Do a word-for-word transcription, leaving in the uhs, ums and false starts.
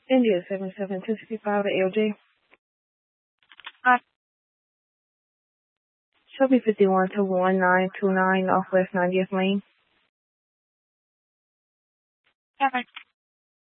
India seven seven two six five to L J. Hi. Show me fifty-one to one nine two nine Northwest ninetieth Lane. Perfect.